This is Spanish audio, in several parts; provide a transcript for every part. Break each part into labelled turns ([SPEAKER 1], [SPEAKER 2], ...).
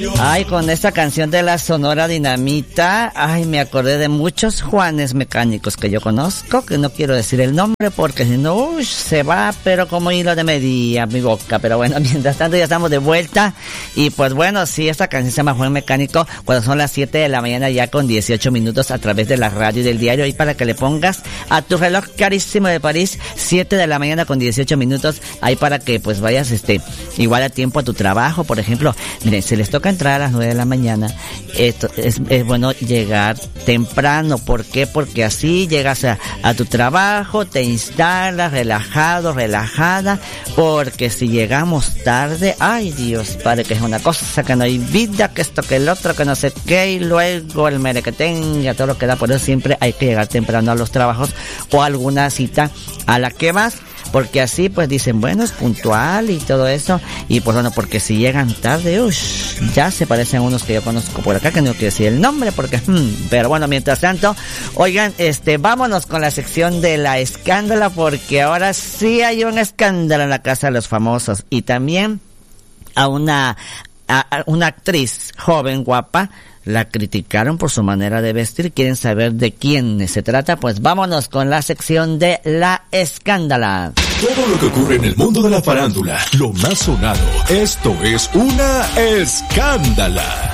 [SPEAKER 1] Ay, con esta canción de la Sonora Dinamita, ay, me acordé de muchos Juanes mecánicos que yo conozco, que no quiero decir el nombre porque si no, se va, pero como hilo de media mi boca. Pero bueno, mientras tanto ya estamos de vuelta. Y pues bueno, sí, esta canción se llama Juan Mecánico, cuando son las 7 de la mañana ya con 18 minutos a través de la radio y del diario. Y para que le pongas a tu reloj carísimo de París, 7 de la mañana con 18 minutos, ahí para que pues vayas igual a tiempo a tu trabajo, por ejemplo. Miren, si les toca entrar a las 9 de la mañana, esto es bueno llegar temprano. ¿Por qué? Porque así llegas a tu trabajo, te instalas relajado, relajada, porque si llegamos tarde, ay Dios, padre, que es una cosa que no hay vida, que esto, que el otro, que no sé qué, y luego el mere que tenga, todo lo que da. Por eso siempre hay que llegar temprano a los trabajos o a alguna cita a la que vas, porque así pues dicen, bueno, es puntual y todo eso. Y pues bueno, porque si llegan tarde, ya se parecen unos que yo conozco por acá, que no quiero decir el nombre porque pero bueno, mientras tanto, oigan, vámonos con la sección de la escándala, porque ahora sí hay un escándalo en la casa de los famosos. Y también a una actriz joven, guapa, la criticaron por su manera de vestir. ¿Quieren saber de quién se trata? Pues vámonos con la sección de la escándala.
[SPEAKER 2] Todo lo que ocurre en el mundo de la farándula, lo más sonado. Esto es una escándala.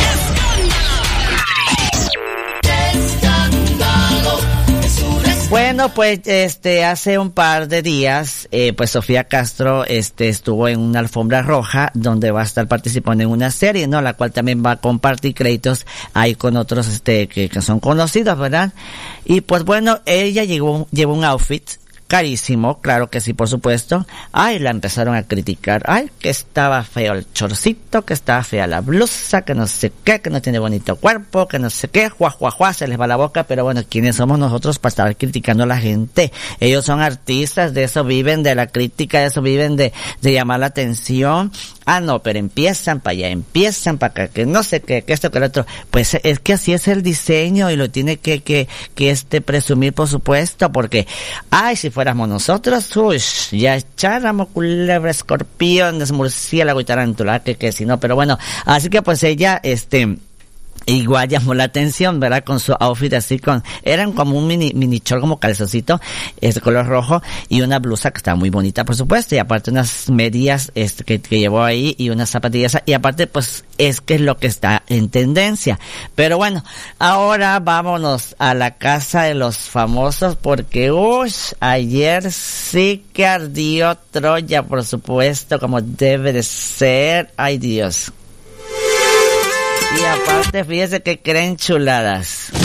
[SPEAKER 1] Bueno, pues hace un par de días, pues Sofía Castro estuvo en una alfombra roja donde va a estar participando en una serie, ¿no? La cual también va a compartir créditos ahí con otros que son conocidos, ¿verdad? Y pues bueno, ella llevó un outfit carísimo, claro que sí, por supuesto. Ay, la empezaron a criticar. Ay, que estaba feo el chorcito, que estaba fea la blusa, que no sé qué, que no tiene bonito cuerpo, que no sé qué, se les va la boca. Pero bueno, ¿quiénes somos nosotros para estar criticando a la gente? Ellos son artistas, de eso viven, de la crítica, de eso viven, de llamar la atención. Ah, no, pero empiezan para allá, empiezan para acá, que no sé qué, que esto, que lo otro. Pues es que así es el diseño y lo tiene que presumir, por supuesto, porque, ay, si fuéramos nosotros, ya echáramos culebra, escorpiones, murciélago y tarántula, que si no, pero bueno, así que pues ella, igual llamó la atención, ¿verdad? Con su outfit así eran como un mini short, como calzoncito, de color rojo, y una blusa que estaba muy bonita, por supuesto, y aparte unas medias, que llevó ahí, y unas zapatillas, y aparte, pues, es que es lo que está en tendencia. Pero bueno, ahora vámonos a la casa de los famosos, porque, ayer sí que ardió Troya, por supuesto, como debe de ser. Ay, Dios. Y aparte, fíjese que creen chuladas.